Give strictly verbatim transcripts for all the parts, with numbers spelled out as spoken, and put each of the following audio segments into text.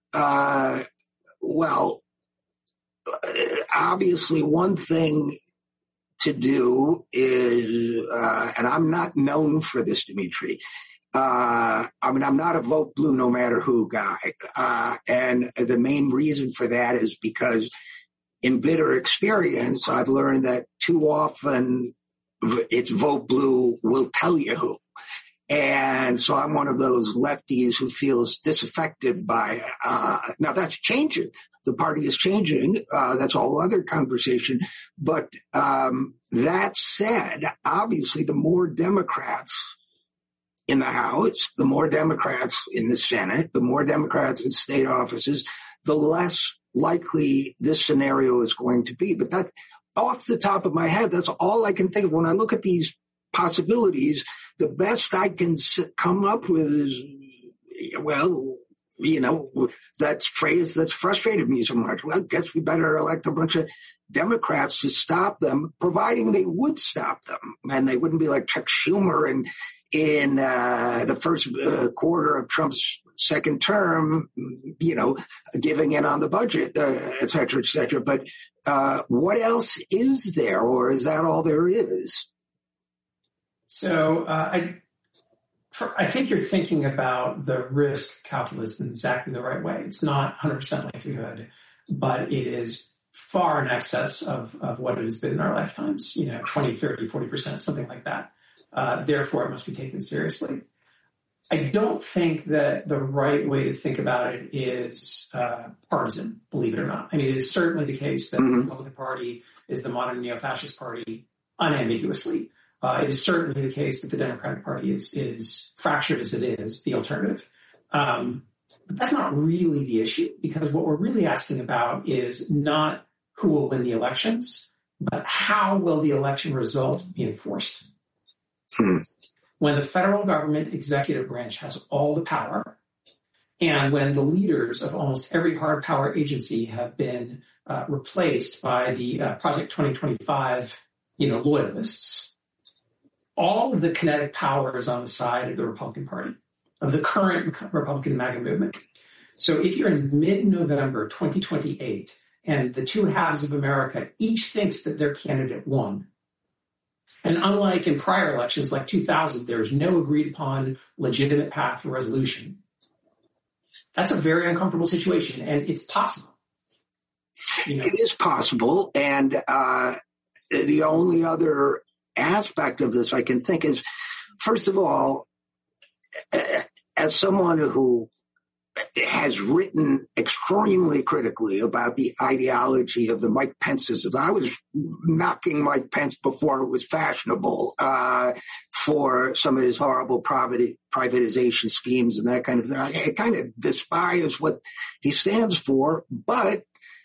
Uh, well, obviously, one thing to do is, uh, and I'm not known for this, Dimitri. Uh, I mean, I'm not a vote blue no matter who guy. Uh, and the main reason for that is because in bitter experience, I've learned that too often it's vote blue will tell you who. And so I'm one of those lefties who feels disaffected by, uh, now that's changing. The party is changing. Uh, that's a whole other conversation. But, um, that said, obviously the more Democrats in the House, the more Democrats in the Senate, the more Democrats in state offices, the less likely this scenario is going to be. But that, off the top of my head, that's all I can think of when I look at these possibilities. The best I can come up with is, well, you know, that phrase that's frustrated me so much. Well, I guess we better elect a bunch of Democrats to stop them, providing they would stop them. And they wouldn't be like Chuck Schumer and in uh, the first uh, quarter of Trump's second term, you know, giving in on the budget, uh, et cetera, et cetera. But uh, what else is there, or is that all there is? So uh, I, for, I think you're thinking about the risk calculus in exactly the right way. It's not one hundred percent likelihood, but it is far in excess of, of what it has been in our lifetimes, you know, twenty, thirty, forty percent, something like that. Uh, therefore, it must be taken seriously. I don't think that the right way to think about it is uh, partisan, believe it or not. I mean, it is certainly the case that mm-hmm. the Republican Party is the modern neo-fascist party unambiguously. Uh, it is certainly the case that the Democratic Party is, is fractured as it is, the alternative. Um, but that's not really the issue, because what we're really asking about is not who will win the elections, but how will the election result be enforced? Hmm. When the federal government executive branch has all the power, and when the leaders of almost every hard power agency have been uh, replaced by the uh, Project twenty twenty-five, you know, loyalists, all of the kinetic power is on the side of the Republican Party, of the current Republican MAGA movement. So if you're in mid-November twenty twenty-eight and the two halves of America each thinks that their candidate won, and unlike in prior elections like two thousand, there is no agreed upon legitimate path for resolution, that's a very uncomfortable situation, and it's possible. You know? It is possible, and uh, the only other aspect of this I can think is, first of all, as someone who has written extremely critically about the ideology of the Mike Pences, I was knocking Mike Pence before it was fashionable uh, for some of his horrible privatization schemes and that kind of thing. I kind of despise what he stands for, but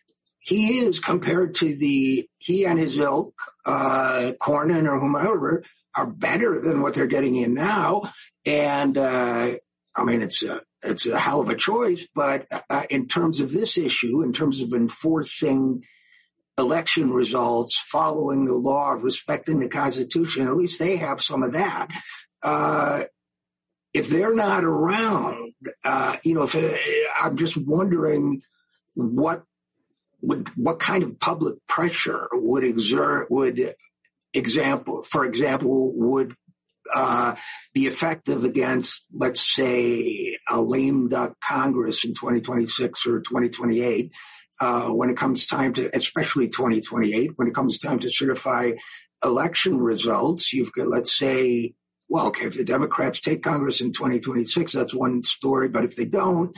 he is, compared to the, he and his ilk, uh, Cornyn or whomever, are better than what they're getting in now. And, uh, I mean, it's a, it's a hell of a choice, but uh, in terms of this issue, in terms of enforcing election results, following the law, respecting the Constitution, at least they have some of that. Uh, if they're not around, uh, you know, if uh, I'm just wondering what would, what kind of public pressure would exert, would example, for example, would uh, be effective against, let's say, a lame duck Congress in twenty twenty-six or twenty twenty-eight, uh, when it comes time to, especially twenty twenty-eight, when it comes time to certify election results. You've got, let's say, well, okay, if the Democrats take Congress in twenty twenty-six, that's one story, but if they don't,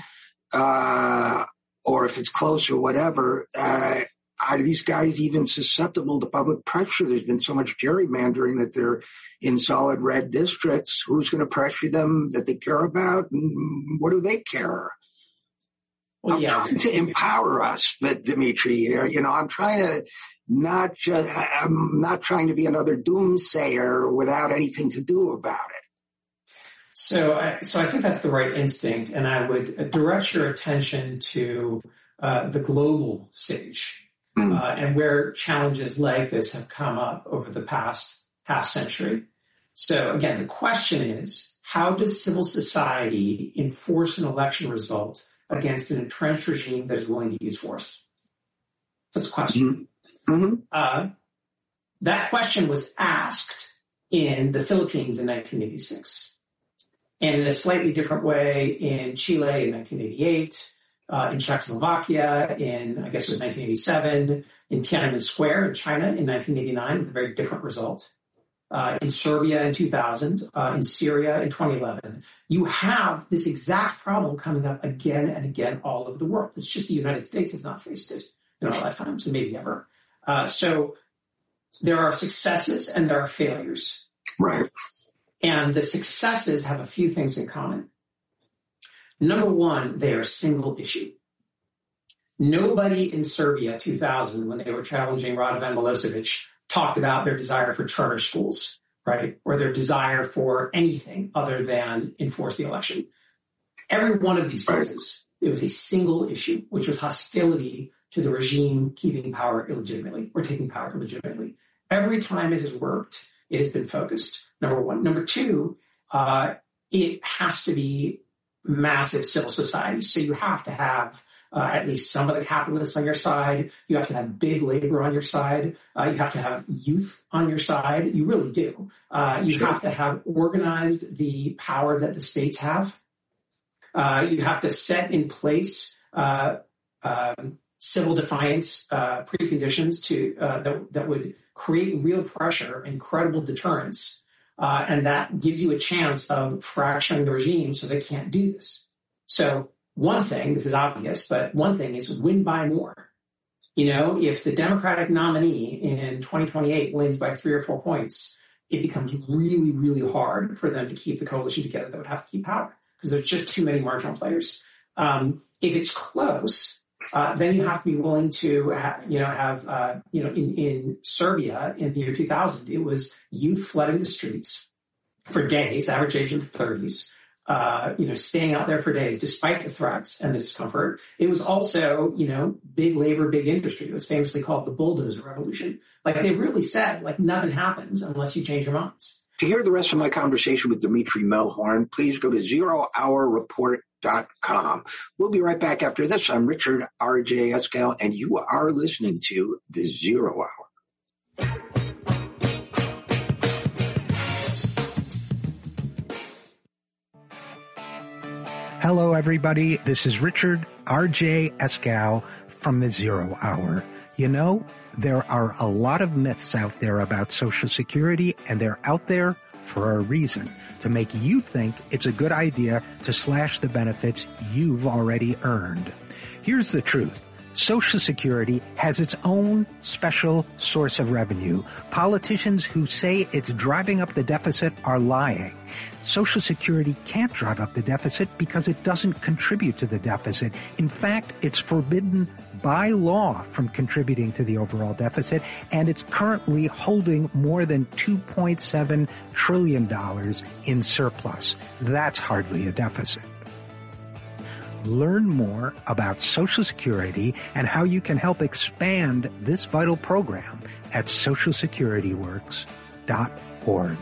uh, or if it's close or whatever, uh, are these guys even susceptible to public pressure? There's been so much gerrymandering that they're in solid red districts. Who's going to pressure them that they care about? And what do they care? Well, I'm yeah. trying to empower us, but Dimitri, you know, I'm trying to not just, I'm not trying to be another doomsayer without anything to do about it. So, I, so I think that's the right instinct, and I would direct your attention to uh, the global stage. Uh, and where challenges like this have come up over the past half century. So again, the question is, how does civil society enforce an election result against an entrenched regime that is willing to use force? That's a question. Mm-hmm. Uh, that question was asked in the Philippines in nineteen eighty-six, and in a slightly different way in Chile in nineteen eighty-eight, uh, in Czechoslovakia in, I guess it was nineteen eighty-seven, in Tiananmen Square in China in nineteen eighty-nine with a very different result, uh, in Serbia in two thousand, uh, in Syria in twenty eleven. You have this exact problem coming up again and again all over the world. It's just the United States has not faced it in our lifetimes, and maybe ever. Uh, so there are successes and there are failures. Right. And the successes have a few things in common. Number one, they are single issue. Nobody in Serbia two thousand, when they were challenging Radovan Milosevic, talked about their desire for charter schools, right? Or their desire for anything other than enforce the election. Every one of these cases, it was a single issue, which was hostility to the regime keeping power illegitimately or taking power illegitimately. Every time it has worked, it has been focused, number one. Number two, uh, it has to be massive civil society. So you have to have uh, at least some of the capitalists on your side. You have to have big labor on your side. Uh, you have to have youth on your side. You really do. Uh, you have to have organized the power that the states have. Uh, you have to set in place uh, um, civil defiance uh, preconditions to uh, that, that would create real pressure and credible deterrence, uh, and that gives you a chance of fracturing the regime so they can't do this. So one thing, this is obvious, but one thing is win by more. You know, if the Democratic nominee in twenty twenty-eight wins by three or four points, it becomes really, really hard for them to keep the coalition together that would have to keep power because there's just too many marginal players. Um, if it's close, Uh, then you have to be willing to, ha- you know, have, uh, you know, in, in Serbia in the year two thousand, it was youth flooding the streets for days, average age in the thirties, uh, you know, staying out there for days despite the threats and the discomfort. It was also, you know, big labor, big industry. It was famously called the bulldozer revolution. Like they really said, like nothing happens unless you change your minds. To hear the rest of my conversation with Dimitri Melhorn, please go to zero hour report dot com. We'll be right back after this. I'm Richard R J Eskow, and you are listening to The Zero Hour. Hello, everybody. This is Richard R J Eskow from The Zero Hour. You know, there are a lot of myths out there about Social Security, and they're out there for a reason, to make you think it's a good idea to slash the benefits you've already earned. Here's the truth. Social Security has its own special source of revenue. Politicians who say it's driving up the deficit are lying. Social Security can't drive up the deficit because it doesn't contribute to the deficit. In fact, it's forbidden by law from contributing to the overall deficit, and it's currently holding more than two point seven trillion dollars in surplus. That's hardly a deficit. Learn more about Social Security and how you can help expand this vital program at social security works dot org.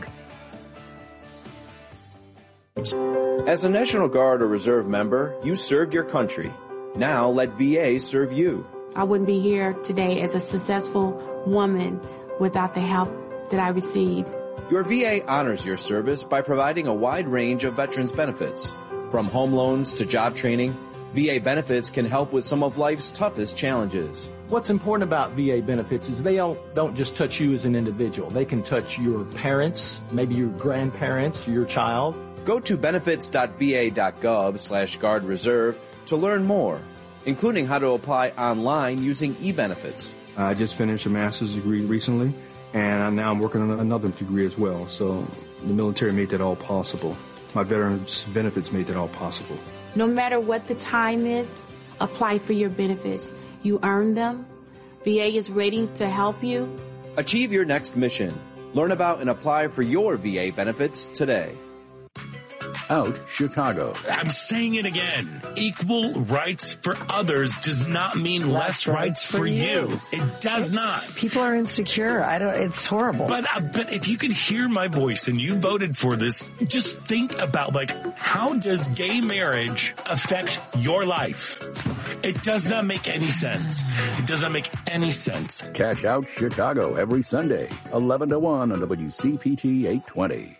As a National Guard or Reserve member, you served your country. Now let V A serve you. I wouldn't be here today as a successful woman without the help that I received. Your V A honors your service by providing a wide range of veterans benefits. From home loans to job training, V A benefits can help with some of life's toughest challenges. What's important about V A benefits is they don't, don't just touch you as an individual. They can touch your parents, maybe your grandparents, your child. Go to benefits dot v a dot gov slash guard reserve to learn more, including how to apply online using eBenefits. I just finished a master's degree recently, and now I'm working on another degree as well. So the military made that all possible. My veterans benefits made that all possible. No matter what the time is, apply for your benefits. You earn them. V A is ready to help you. Achieve your next mission. Learn about and apply for your V A benefits today. out Chicago. I'm saying it again. Equal rights for others does not mean less, less rights for, for you. you. It does not. People are insecure. I don't. It's horrible. But uh, but if you could hear my voice and you voted for this, just think about, like, how does gay marriage affect your life? It does not make any sense. It does not make any sense. Cash Out Chicago every Sunday, eleven to one on W C P T eight twenty.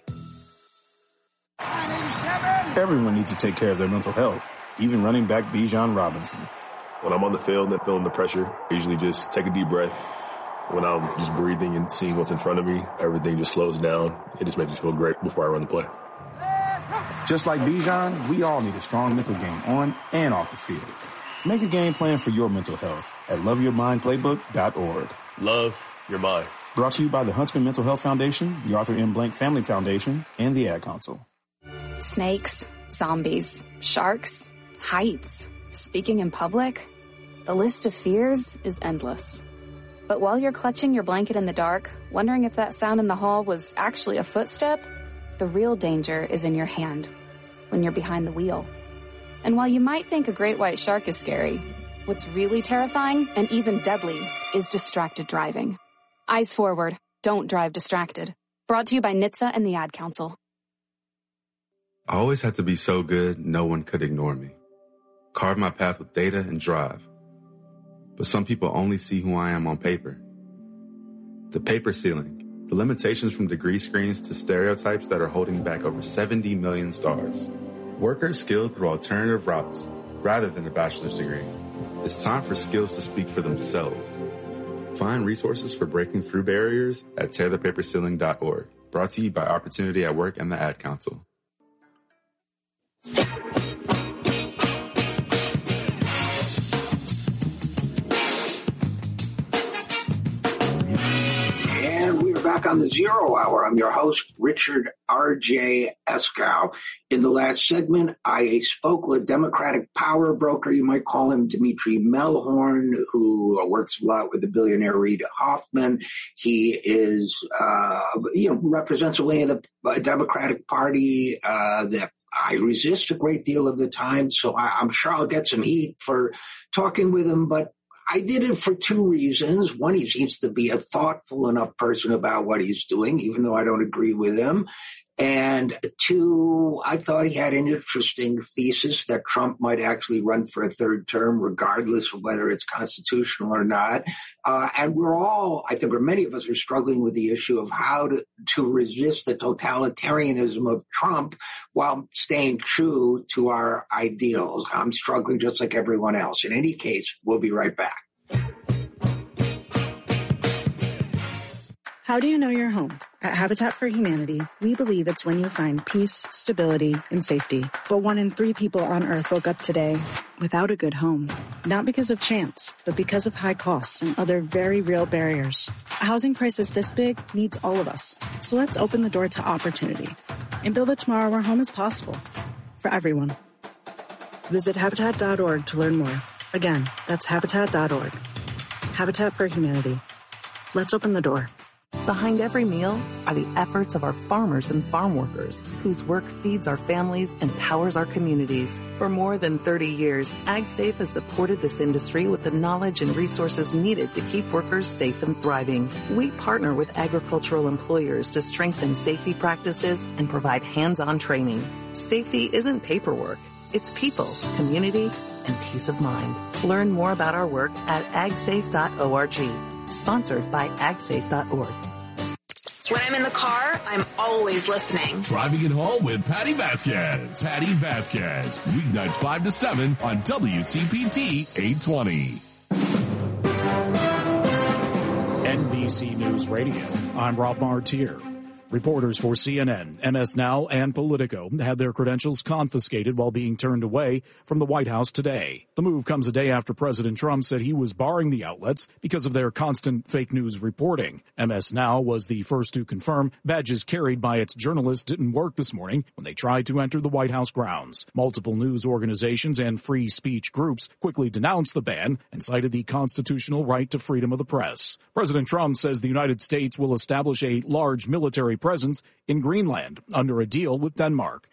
Everyone needs to take care of their mental health, even running back Bijan Robinson. When I'm on the field and feeling the pressure, I usually just take a deep breath. When I'm just breathing and seeing what's in front of me, everything just slows down. It just makes me feel great before I run the play. Just like Bijan, we all need a strong mental game on and off the field. Make a game plan for your mental health at love your mind playbook dot org. Love your mind. Brought to you by the Huntsman Mental Health Foundation, the Arthur M. Blank Family Foundation, and the Ad Council. Snakes, zombies, sharks, heights, speaking in public. The list of fears is endless. But while you're clutching your blanket in the dark, wondering if that sound in the hall was actually a footstep, the real danger is in your hand, when you're behind the wheel. And while you might think a great white shark is scary, what's really terrifying and even deadly is distracted driving. Eyes forward, don't drive distracted. Brought to you by N H T S A and the Ad Council. I always had to be so good, no one could ignore me. Carve my path with data and drive. But some people only see who I am on paper. The paper ceiling, the limitations from degree screens to stereotypes that are holding back over seventy million stars. Workers skilled through alternative routes rather than a bachelor's degree. It's time for skills to speak for themselves. Find resources for breaking through barriers at tear the paper ceiling dot org. Brought to you by Opportunity at Work and the Ad Council. And we're back on the Zero Hour. I'm your host, Richard R J Eskow. In the last segment, I spoke with Democratic power broker, you might call him Dimitri Melhorn, who works a lot with the billionaire Reid Hoffman. He is, uh, you know, represents a wing of the Democratic Party uh, that I resist a great deal of the time, so I, I'm sure I'll get some heat for talking with him, but I did it for two reasons. One, he seems to be a thoughtful enough person about what he's doing, even though I don't agree with him. And two, I thought he had an interesting thesis that Trump might actually run for a third term, regardless of whether it's constitutional or not. Uh, and we're all, I think, or many of us are struggling with the issue of how to, to resist the totalitarianism of Trump while staying true to our ideals. I'm struggling just like everyone else. In any case, we'll be right back. How do you know you're home? At Habitat for Humanity, we believe it's when you find peace, stability, and safety. But one in three people on Earth woke up today without a good home. Not because of chance, but because of high costs and other very real barriers. A housing crisis this big needs all of us. So let's open the door to opportunity and build a tomorrow where home is possible for everyone. Visit Habitat dot org to learn more. Again, that's Habitat dot org. Habitat for Humanity. Let's open the door. Behind every meal are the efforts of our farmers and farm workers, whose work feeds our families and powers our communities. For more than thirty years, AgSafe has supported this industry with the knowledge and resources needed to keep workers safe and thriving. We partner with agricultural employers to strengthen safety practices and provide hands-on training. Safety isn't paperwork. It's people, community, and peace of mind. Learn more about our work at ag safe dot org. Sponsored by ag safe dot org. When I'm in the car, I'm always listening. Driving it home with Patty Vasquez. Patty Vasquez. Weeknights five to seven on W C P T eight twenty. N B C News Radio. I'm Rob Martier. Reporters for C N N, M S Now, and Politico had their credentials confiscated while being turned away from the White House today. The move comes a day after President Trump said he was barring the outlets because of their constant fake news reporting. M S Now was the first to confirm badges carried by its journalists didn't work this morning when they tried to enter the White House grounds. Multiple news organizations and free speech groups quickly denounced the ban and cited the constitutional right to freedom of the press. President Trump says the United States will establish a large military presence in Greenland under a deal with Denmark.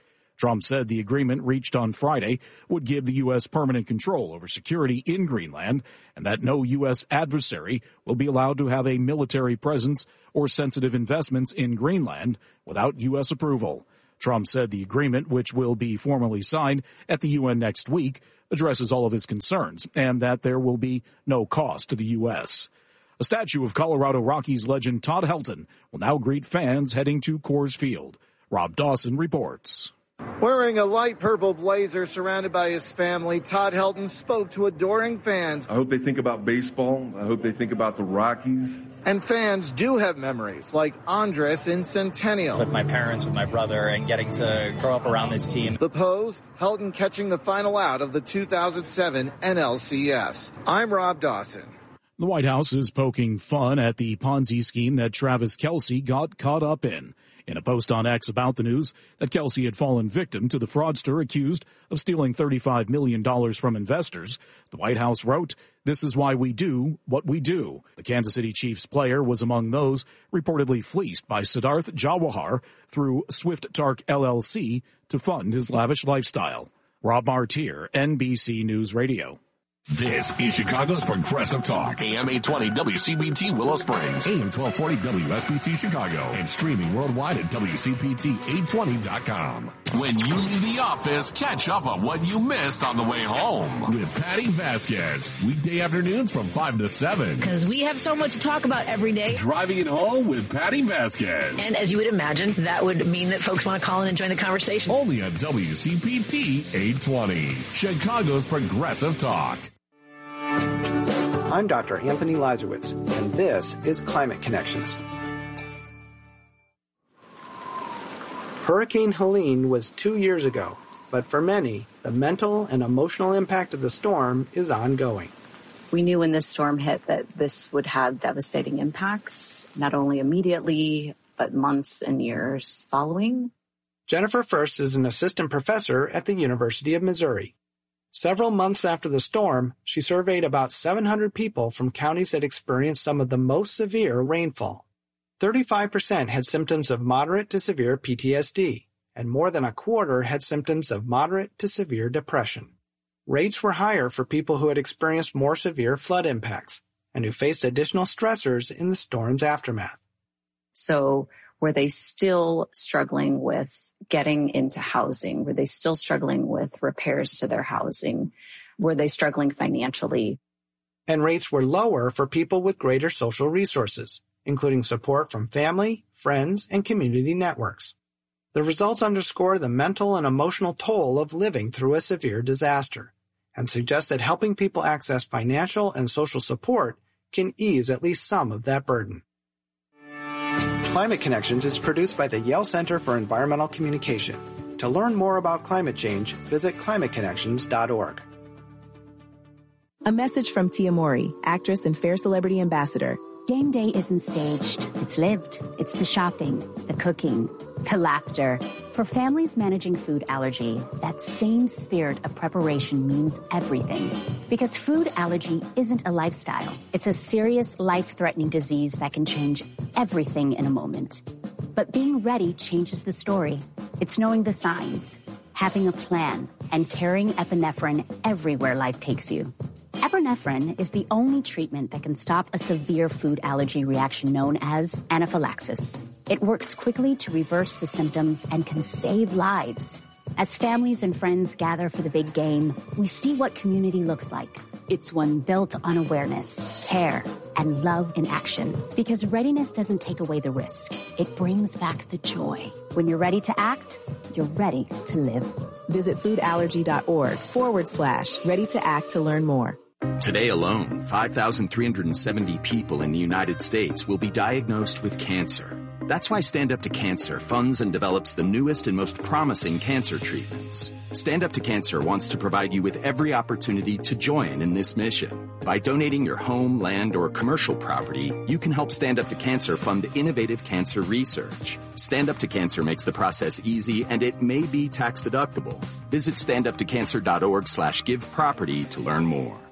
Trump said the agreement reached on Friday would give the U S permanent control over security in Greenland and that no U S adversary will be allowed to have a military presence or sensitive investments in Greenland without U S approval. Trump said the agreement, which will be formally signed at the U N next week, addresses all of his concerns and that there will be no cost to the U S. A statue of Colorado Rockies legend Todd Helton will now greet fans heading to Coors Field. Rob Dawson reports. Wearing a light purple blazer surrounded by his family, Todd Helton spoke to adoring fans. I hope they think about baseball. I hope they think about the Rockies. And fans do have memories, like Andres in Centennial. With my parents, with my brother, and getting to grow up around this team. The pose, Helton catching the final out of the two thousand seven N L C S. I'm Rob Dawson. The White House is poking fun at the Ponzi scheme that Travis Kelce got caught up in. In a post on X about the news that Kelce had fallen victim to the fraudster accused of stealing thirty-five million dollars from investors, the White House wrote, "This is why we do what we do." The Kansas City Chiefs player was among those reportedly fleeced by Siddharth Jawahar through Swift Tark L L C to fund his lavish lifestyle. Rob Martier, N B C News Radio. This is Chicago's Progressive Talk, A M eight twenty W C B T Willow Springs, A M twelve forty W S B C Chicago, and streaming worldwide at W C P T eight twenty dot com. When you leave the office, catch up on what you missed on the way home with Patty Vasquez. Weekday afternoons from five to seven. Because we have so much to talk about every day. Driving it home with Patty Vasquez. And as you would imagine, that would mean that folks want to call in and join the conversation. Only on W C P T eight twenty, Chicago's Progressive Talk. I'm Doctor Anthony Lazarowitz, and this is Climate Connections. Hurricane Helene was two years ago, but for many, the mental and emotional impact of the storm is ongoing. We knew when this storm hit that this would have devastating impacts, not only immediately, but months and years following. Jennifer First is an assistant professor at the University of Missouri. Several months after the storm, she surveyed about seven hundred people from counties that experienced some of the most severe rainfall. thirty-five percent had symptoms of moderate to severe P T S D, and more than a quarter had symptoms of moderate to severe depression. Rates were higher for people who had experienced more severe flood impacts and who faced additional stressors in the storm's aftermath. So were they still struggling with getting into housing? Were they still struggling with repairs to their housing? Were they struggling financially? And rates were lower for people with greater social resources, including support from family, friends, and community networks. The results underscore the mental and emotional toll of living through a severe disaster and suggest that helping people access financial and social support can ease at least some of that burden. Climate Connections is produced by the Yale Center for Environmental Communication. To learn more about climate change, visit climate connections dot org. A message from Tia Mori, actress and Fair Celebrity Ambassador. Game day isn't staged. It's lived. It's the shopping, the cooking, the laughter. For families managing food allergy, that same spirit of preparation means everything. Because food allergy isn't a lifestyle. It's a serious, life-threatening disease that can change everything in a moment. But being ready changes the story. It's knowing the signs, having a plan, and carrying epinephrine everywhere life takes you. Epinephrine is the only treatment that can stop a severe food allergy reaction known as anaphylaxis. It works quickly to reverse the symptoms and can save lives. As families and friends gather for the big game, we see what community looks like. It's one built on awareness, care, and love in action. Because readiness doesn't take away the risk. It brings back the joy. When you're ready to act, you're ready to live. Visit foodallergy.org forward slash ready to act to learn more. Today alone, five thousand three hundred seventy people in the United States will be diagnosed with cancer. That's why Stand Up to Cancer funds and develops the newest and most promising cancer treatments. Stand Up to Cancer wants to provide you with every opportunity to join in this mission. By donating your home, land, or commercial property, you can help Stand Up to Cancer fund innovative cancer research. Stand Up to Cancer makes the process easy, and it may be tax deductible. Visit standuptocancer.org slash give property to learn more.